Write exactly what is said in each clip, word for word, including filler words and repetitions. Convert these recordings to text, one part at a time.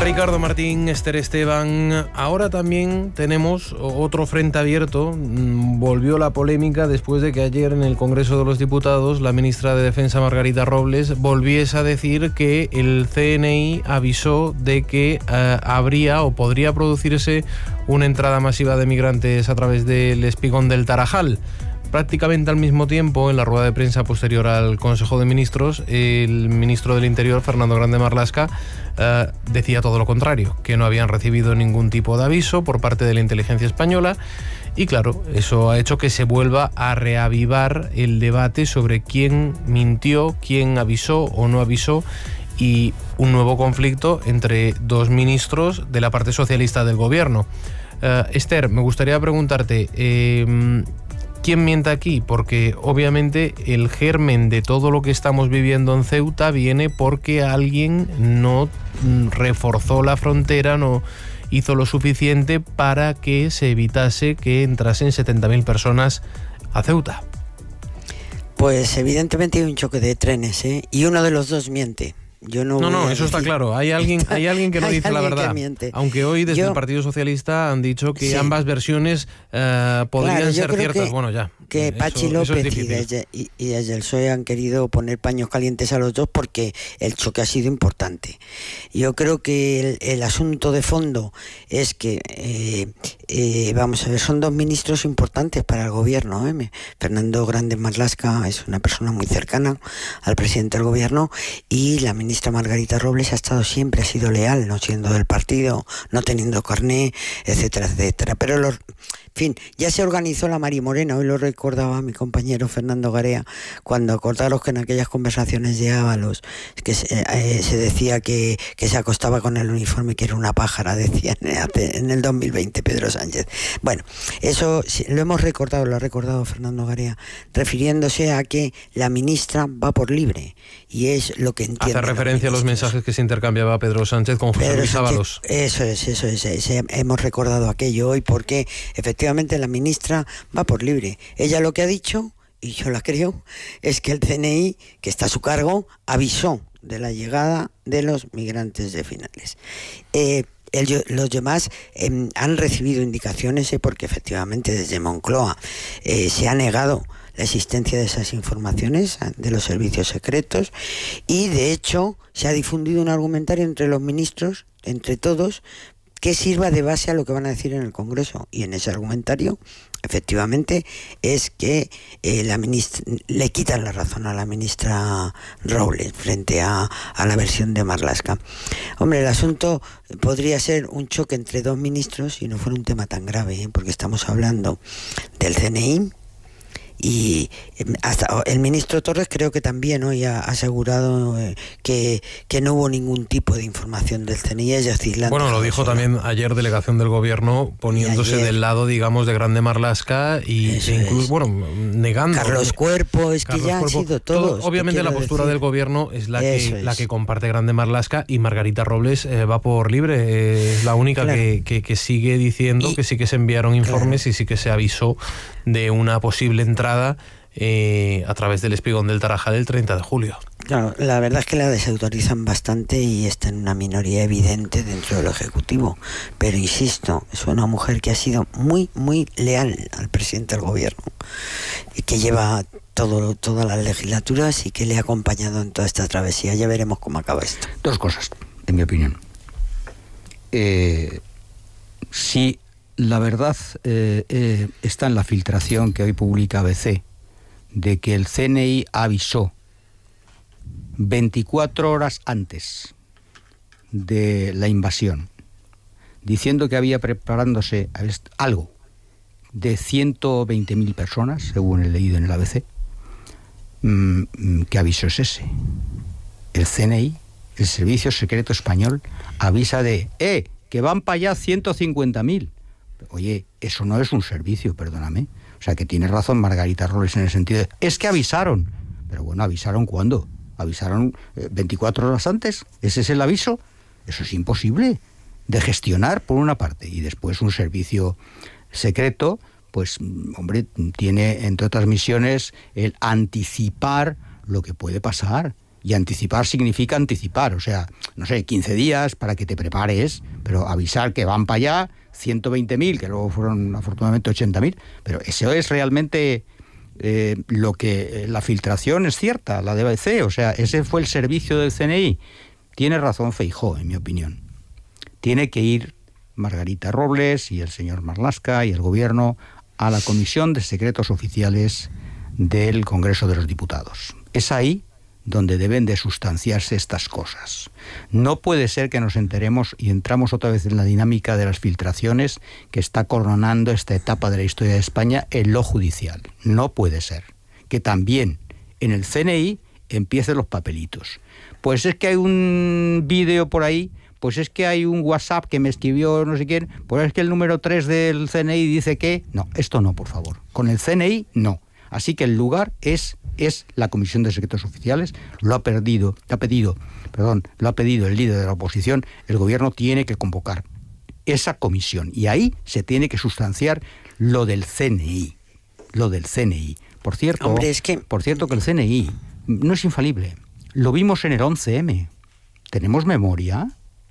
Ricardo Martín, Esther Esteban. Ahora también tenemos otro frente abierto. Volvió la polémica después de que ayer en el Congreso de los Diputados la ministra de Defensa, Margarita Robles, volviese a decir que el C N I avisó de que eh, habría o podría producirse una entrada masiva de migrantes a través del espigón del Tarajal. Prácticamente al mismo tiempo, en la rueda de prensa posterior al Consejo de Ministros, el ministro del Interior, Fernando Grande Marlaska, eh, decía todo lo contrario, que no habían recibido ningún tipo de aviso por parte de la inteligencia española. Y claro, eso ha hecho que se vuelva a reavivar el debate sobre quién mintió, quién avisó o no avisó, y un nuevo conflicto entre dos ministros de la parte socialista del gobierno. Eh, Esther, me gustaría preguntarte, eh, ¿quién miente aquí? Porque obviamente el germen de todo lo que estamos viviendo en Ceuta viene porque alguien no reforzó la frontera, no hizo lo suficiente para que se evitase que entrasen setenta mil personas a Ceuta. Pues evidentemente hay un choque de trenes, ¿eh? Y uno de los dos miente. Yo no, no, no, eso decir... está claro. Hay alguien, hay alguien que no dice la verdad. Aunque hoy desde yo... el Partido Socialista han dicho que sí, ambas versiones uh, podrían claro, ser ciertas. Que, bueno, ya. Que eso, Pachi eso López es y, desde, y, y desde el P S O E han querido poner paños calientes a los dos porque el choque ha sido importante. Yo creo que el, el asunto de fondo es que, eh, eh, vamos a ver, son dos ministros importantes para el gobierno. ¿eh? Fernando Grande Marlaska es una persona muy cercana al presidente del gobierno, y la ministra Margarita Robles ha estado siempre, ha sido leal, no siendo del partido, no teniendo carné, etcétera, etcétera. Pero los... En fin, ya se organizó la Mari Morena, hoy lo recordaba mi compañero Fernando Garea, cuando acordaros que en aquellas conversaciones de Ábalos que se, eh, se decía que, que se acostaba con el uniforme, que era una pájara, decían en el dos mil veinte Pedro Sánchez. Bueno, eso lo hemos recordado, lo ha recordado Fernando Garea, refiriéndose a que la ministra va por libre, y es lo que entiende. Hace referencia a los mensajes que se intercambiaba Pedro Sánchez con José Luis Ábalos. Eso es, eso es, eso es, hemos recordado aquello hoy porque efectivamente Efectivamente, la ministra va por libre. Ella lo que ha dicho, y yo la creo, es que el C N I, que está a su cargo, avisó de la llegada de los migrantes de finales. Eh, el, los demás eh, han recibido indicaciones, eh, porque efectivamente desde Moncloa eh, se ha negado la existencia de esas informaciones de los servicios secretos, y de hecho se ha difundido un argumentario entre los ministros, entre todos, que sirva de base a lo que van a decir en el Congreso. Y en ese argumentario, efectivamente, es que eh, la ministra, le quitan la razón a la ministra Robles frente a, a la versión de Marlaska. Hombre, el asunto podría ser un choque entre dos ministros si no fuera un tema tan grave, ¿eh? Porque estamos hablando del C N I, y hasta el ministro Torres creo que también hoy ha asegurado eh, que, que no hubo ningún tipo de información del C N I. Es decir, bueno, lo dijo sola. También ayer delegación del gobierno, poniéndose del lado, digamos, de Grande Marlaska, y incluso, es. bueno, negando. Carlos Cuerpo, es Carlos que ya Cuerpo, han sido todos. Todo, obviamente la postura decir. del gobierno es la que, es. la que comparte Grande Marlaska, y Margarita Robles eh, va por libre. Eh, es la única claro. que, que, que sigue diciendo y, que sí que se enviaron informes, claro. y sí que se avisó de una posible entrada eh, a través del espigón del Tarajal el treinta de julio. Claro, la verdad es que la desautorizan bastante y está en una minoría evidente dentro del Ejecutivo. Pero insisto, es una mujer que ha sido muy, muy leal al presidente del gobierno, y que lleva todo, todas las legislaturas y que le ha acompañado en toda esta travesía. Ya veremos cómo acaba esto. Dos cosas, en mi opinión. Eh, si la verdad eh, eh, está en la filtración que hoy publica A B C, de que el C N I avisó veinticuatro horas antes de la invasión, diciendo que había preparándose algo de ciento veinte mil personas, según he leído en el A B C. ¿Qué aviso es ese? El C N I, el Servicio Secreto Español, avisa de, ¡eh, que van para allá ciento cincuenta mil! Oye, eso no es un servicio, perdóname. O sea, que tiene razón Margarita Robles en el sentido de, es que avisaron. Pero bueno, ¿avisaron cuándo? ¿Avisaron veinticuatro horas antes? ¿Ese es el aviso? Eso es imposible de gestionar, por una parte. Y después un servicio secreto, pues, hombre, tiene, entre otras misiones, el anticipar lo que puede pasar. Y anticipar significa anticipar, o sea, no sé, quince días para que te prepares, pero avisar que van para allá ciento veinte mil, que luego fueron afortunadamente ochenta mil, pero eso es realmente eh, lo que... La filtración es cierta, la de B C, o sea, ese fue el servicio del C N I. Tiene razón Feijóo, en mi opinión. Tiene que ir Margarita Robles y el señor Marlaska y el gobierno a la Comisión de Secretos Oficiales del Congreso de los Diputados. Es ahí donde deben de sustanciarse estas cosas. No puede ser que nos enteremos y entramos otra vez en la dinámica de las filtraciones que está coronando esta etapa de la historia de España en lo judicial. No puede ser que también en el C N I empiecen los papelitos. Pues es que hay un vídeo por ahí, pues es que hay un WhatsApp que me escribió no sé quién, pues es que el número tres del C N I dice que... No, esto no, por favor. Con el C N I, no. Así que el lugar es, es la Comisión de Secretos Oficiales, lo ha perdido, lo ha pedido, perdón, lo ha pedido el líder de la oposición, el gobierno tiene que convocar esa comisión y ahí se tiene que sustanciar lo del C N I, lo del C N I. Por cierto, Hombre, es que... por cierto que el C N I no es infalible. Lo vimos en el once eme. ¿Tenemos memoria?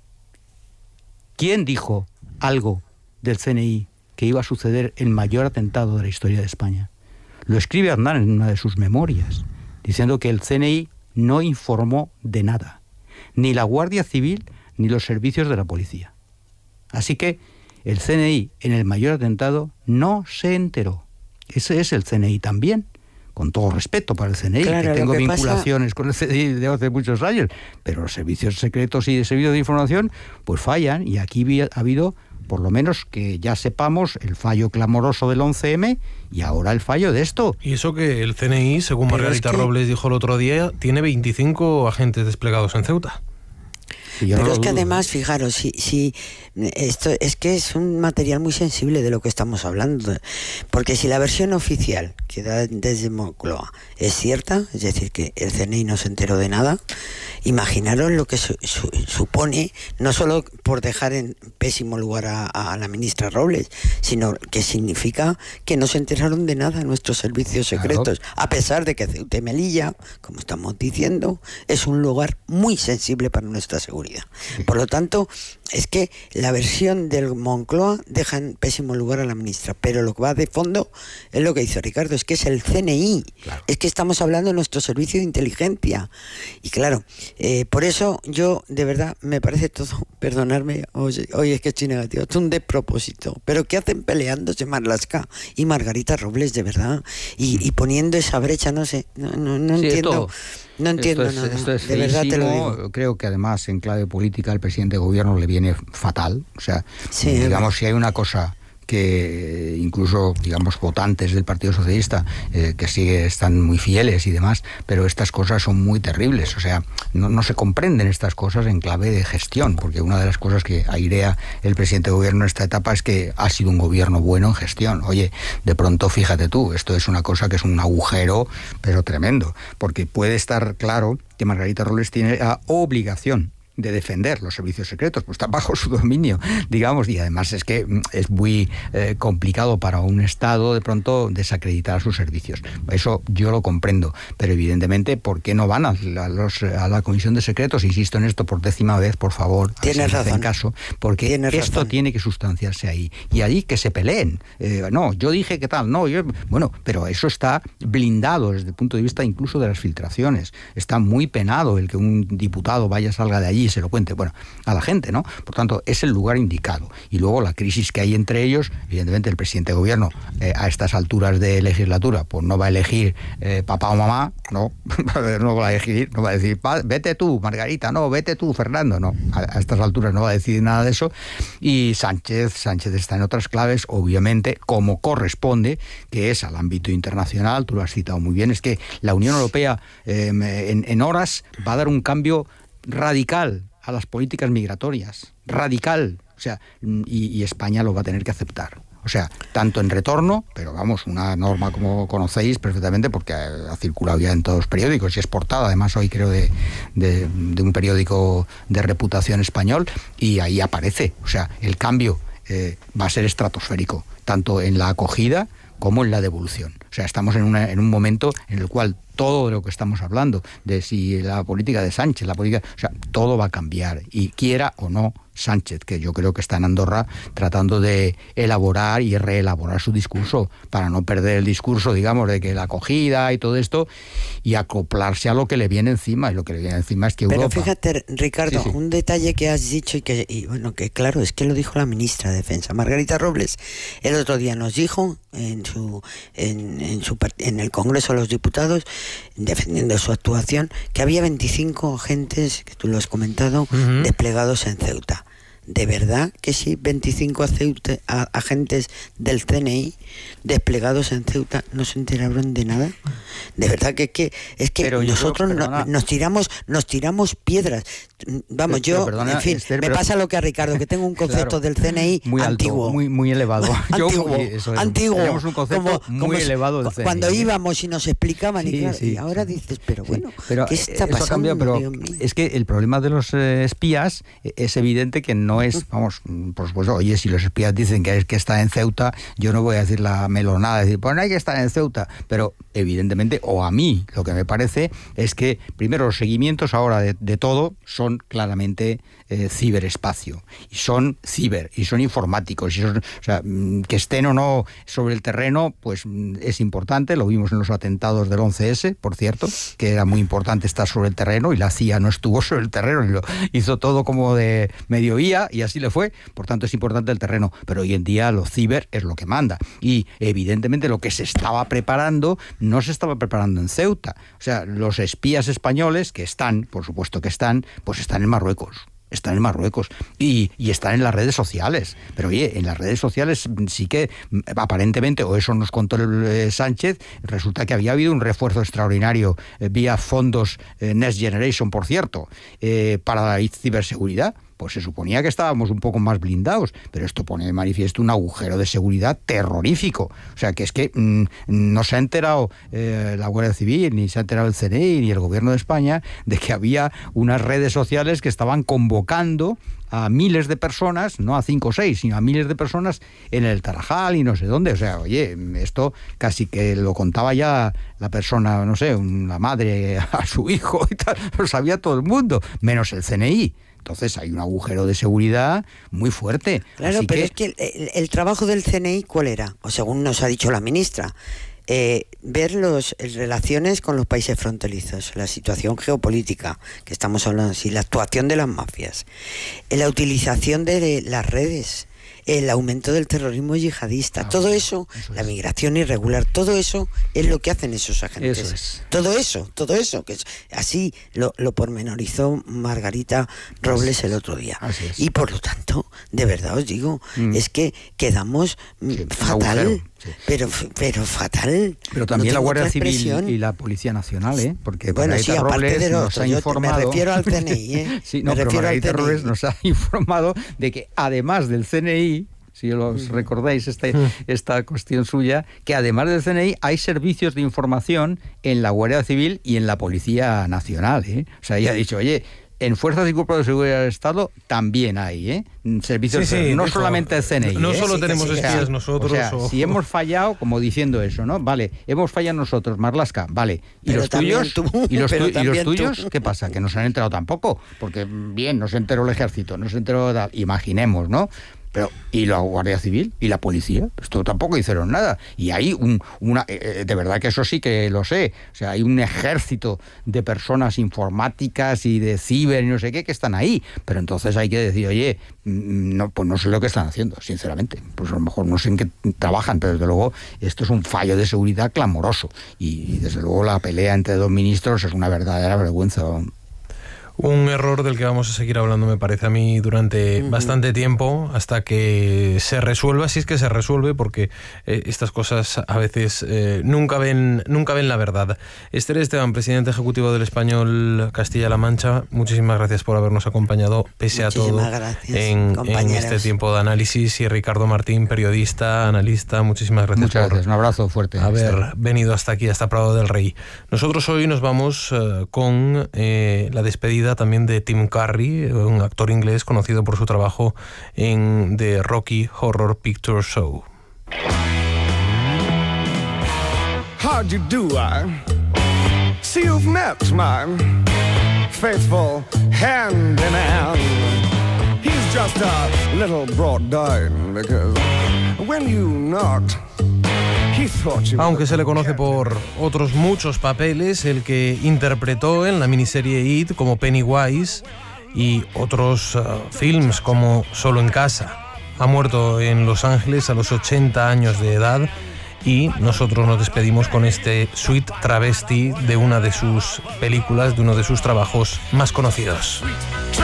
¿Quién dijo algo del C N I que iba a suceder el mayor atentado de la historia de España? Lo escribe Aznar en una de sus memorias, diciendo que el C N I no informó de nada, ni la Guardia Civil ni los servicios de la policía. Así que el C N I en el mayor atentado no se enteró. Ese es el C N I también, con todo respeto para el C N I, claro, que tengo que vinculaciones pasa... con el C N I de hace muchos años, pero los servicios secretos y de servicios de información pues fallan, y aquí ha habido, por lo menos que ya sepamos, el fallo clamoroso del once eme y ahora el fallo de esto. Y eso que el C N I, según Pero Margarita es que... Robles dijo el otro día, tiene veinticinco agentes desplegados en Ceuta. Yo Pero no es que dudo. además, fijaros, si, si esto es que es un material muy sensible de lo que estamos hablando, porque si la versión oficial que da desde Moncloa es cierta, es decir, que el C N I no se enteró de nada, imaginaros lo que su, su, supone, no solo por dejar en pésimo lugar a, a la ministra Robles, sino que significa que no se enteraron de nada nuestros servicios secretos, claro. A pesar de que Ceuta y Melilla, como estamos diciendo, es un lugar muy sensible para nuestra seguridad. Por lo tanto, es que la versión del Moncloa deja en pésimo lugar a la ministra, pero lo que va de fondo es lo que dice Ricardo, es que es el C N I, claro. Es que estamos hablando de nuestro servicio de inteligencia. Y claro, eh, por eso yo, de verdad, me parece todo, perdonadme, oye, oye es que estoy negativo, es un despropósito. Pero ¿qué hacen peleándose Marlaska y Margarita Robles, de verdad? Y, y poniendo esa brecha, no sé, no, no, no sí, entiendo... Esto... No entiendo esto es, nada, esto es de verdad te lo digo. Creo que además en clave política al presidente de gobierno le viene fatal. O sea, sí, digamos, si hay una cosa que incluso, digamos, votantes del Partido Socialista eh, que sigue, están muy fieles y demás, pero estas cosas son muy terribles. O sea, no, no se comprenden estas cosas en clave de gestión, porque una de las cosas que airea el presidente de gobierno en esta etapa es que ha sido un gobierno bueno en gestión. Oye, de pronto, fíjate tú, esto es una cosa que es un agujero, pero tremendo, porque puede estar claro que Margarita Robles tiene la obligación de defender los servicios secretos, pues está bajo su dominio, digamos, y además es que es muy eh, complicado para un Estado de pronto desacreditar sus servicios. Eso yo lo comprendo, pero evidentemente, ¿por qué no van a la, los, a la Comisión de Secretos? Insisto en esto por décima vez, por favor, tienes razón, caso, porque tienes esto razón. Tiene que sustanciarse ahí, y ahí que se peleen. Eh, no, yo dije que tal, no, yo... Bueno, pero eso está blindado desde el punto de vista incluso de las filtraciones. Está muy penado el que un diputado vaya, salga de allí y se lo cuente, bueno, a la gente, ¿no? Por tanto, es el lugar indicado. Y luego la crisis que hay entre ellos, evidentemente el presidente de gobierno eh, a estas alturas de legislatura, pues no va a elegir eh, papá o mamá, no, no va a elegir, no va a decir, vete tú, Margarita, no, vete tú, Fernando, no, a, a estas alturas no va a decidir nada de eso. Y Sánchez, Sánchez está en otras claves, obviamente, como corresponde, que es al ámbito internacional, tú lo has citado muy bien, es que la Unión Europea eh, en, en horas va a dar un cambio radical a las políticas migratorias, radical, o sea, y, y España lo va a tener que aceptar. O sea, tanto en retorno, pero vamos, una norma como conocéis perfectamente porque ha, ha circulado ya en todos los periódicos y es portada, además hoy creo de, de, de un periódico de reputación español, y ahí aparece, o sea, el cambio eh, va a ser estratosférico, tanto en la acogida como en la devolución. O sea, estamos en, una, en un momento en el cual todo de lo que estamos hablando, de si la política de Sánchez, la política, o sea, todo va a cambiar, y quiera o no Sánchez, que yo creo que está en Andorra tratando de elaborar y reelaborar su discurso para no perder el discurso, digamos, de que la acogida y todo esto, y acoplarse a lo que le viene encima, y lo que le viene encima es que Pero Europa... fíjate, Ricardo, sí, sí. un detalle que has dicho y que, y bueno, que claro, es que lo dijo la ministra de Defensa, Margarita Robles, el otro día nos dijo en su en, en su en el Congreso de los Diputados, defendiendo su actuación, que había veinticinco agentes, que tú lo has comentado, uh-huh. desplegados en Ceuta. ¿De verdad que sí, veinticinco aceute, a, agentes del C N I desplegados en Ceuta no se enteraron de nada? De verdad que, que es que pero nosotros creo, no, nos tiramos nos tiramos piedras. Vamos, pero, yo, pero perdona, en fin, Esther, me pero, pasa lo que a Ricardo, que tengo un concepto claro, del C N I muy antiguo. Alto, muy, muy elevado. Yo, antiguo, eso es, antiguo. Tenemos un concepto como, muy como elevado del C N I. Cuando íbamos y nos explicaban, sí, y, claro, sí, y ahora sí. dices, pero bueno, sí, pero ¿qué está pasando? Eso ha cambiado, pero es que el problema de los eh, espías es evidente que no es, vamos, por supuesto, oye, si los espías dicen que, es, que está en Ceuta, yo no voy a decir la melonada, decir, pues no hay que estar en Ceuta, pero evidentemente, o a mí, lo que me parece es que, primero, los seguimientos ahora de, de todo son claramente eh, ciberespacio, y son ciber, y son informáticos, y son, o sea, que estén o no sobre el terreno, pues es importante, lo vimos en los atentados del once ese, por cierto, que era muy importante estar sobre el terreno, y la C I A no estuvo sobre el terreno, y lo hizo todo como de mediodía, y así le fue, por tanto es importante el terreno, pero hoy en día lo ciber es lo que manda, y evidentemente lo que se estaba preparando, no se estaba preparando en Ceuta, o sea, los espías españoles que están, por supuesto que están, pues están en Marruecos. Están en Marruecos y, y están en las redes sociales. Pero oye, en las redes sociales sí que aparentemente, o eso nos contó el, eh, Sánchez, resulta que había habido un refuerzo extraordinario eh, vía fondos eh, Next Generation, por cierto, eh, para la ciberseguridad. Pues se suponía que estábamos un poco más blindados, pero esto pone de manifiesto un agujero de seguridad terrorífico. O sea, que es que mmm, no se ha enterado eh, la Guardia Civil, ni se ha enterado el C N I, ni el Gobierno de España, de que había unas redes sociales que estaban convocando a miles de personas, no a cinco o seis, sino a miles de personas en el Tarajal y no sé dónde. O sea, oye, esto casi que lo contaba ya la persona, no sé, la madre a su hijo y tal, lo sabía todo el mundo, menos el C N I. Entonces hay un agujero de seguridad muy fuerte. Claro, Así pero que... es que el, el trabajo del C N I, ¿cuál era? O según nos ha dicho la ministra, eh, ver las relaciones con los países fronterizos, la situación geopolítica, que estamos hablando así, la actuación de las mafias, la utilización de las redes, el aumento del terrorismo yihadista, ah, todo eso, eso la migración irregular, todo eso es lo que hacen esos agentes. Eso es. Todo eso, todo eso, que es, así lo, lo pormenorizó Margarita Robles así el otro día. Así es. Y por lo tanto, de verdad os digo, mm. es que quedamos sí, fatal. Sí. Pero pero fatal. Pero también no la Guardia Civil y la Policía Nacional, ¿eh? Porque bueno, Margarita sí, aparte Robles de lo nos otro, ha yo informado... me refiero al C N I, ¿eh? sí, no, me pero Margarita al Robles nos ha informado de que además del C N I, si os recordáis esta, esta cuestión suya, que además del C N I hay servicios de información en la Guardia Civil y en la Policía Nacional, ¿eh? O sea, ella ha dicho, oye, en Fuerzas y Cuerpos de Seguridad del Estado también hay, ¿eh? Servicios, sí, sí, no solamente el C N I. No ¿eh? solo sí, tenemos sí, espías o sea, nosotros. O sea, o... si hemos fallado, como diciendo eso, ¿no? Vale, hemos fallado nosotros, Marlaska, vale. ¿Y pero los tuyos? Tú, ¿Y los, tu, ¿y los tuyos? Tú. ¿Qué pasa? Que no se han enterado tampoco. Porque, bien, no se enteró el ejército, no se enteró... Imaginemos, ¿no? Pero, ¿y la Guardia Civil? ¿Y la policía? Esto tampoco hicieron nada. Y hay un, una... Eh, de verdad que eso sí que lo sé. O sea, hay un ejército de personas informáticas y de ciber y no sé qué que están ahí. Pero entonces hay que decir, oye, no, pues no sé lo que están haciendo, sinceramente. Pues a lo mejor no sé en qué trabajan, pero desde luego esto es un fallo de seguridad clamoroso. Y, y desde luego la pelea entre dos ministros es una verdadera vergüenza. Un error del que vamos a seguir hablando, me parece a mí, durante uh-huh. bastante tiempo, hasta que se resuelva, si es que se resuelve, porque eh, estas cosas a veces eh, nunca ven nunca ven la verdad. Esther Esteban, presidente ejecutivo del Español Castilla-La Mancha, muchísimas gracias por habernos acompañado, pese muchísimas a todo, gracias, en, en este tiempo de análisis. Y Ricardo Martín, periodista, analista, muchísimas gracias. Muchas por gracias, un abrazo fuerte. haber Esther. venido hasta aquí, hasta Prado del Rey. Nosotros hoy nos vamos eh, con eh, la despedida también de Tim Curry, un actor inglés conocido por su trabajo en The Rocky Horror Picture Show. how'd you do? I see you've met my faithful handyman. He's just a little brought down because when you knocked, he thought you... Aunque se le conoce por otros muchos papeles, el que interpretó en la miniserie It como Pennywise y otros uh, films como Solo en casa. Ha muerto en Los Ángeles a los ochenta años de edad y nosotros nos despedimos con este Sweet Travesti de una de sus películas, de uno de sus trabajos más conocidos.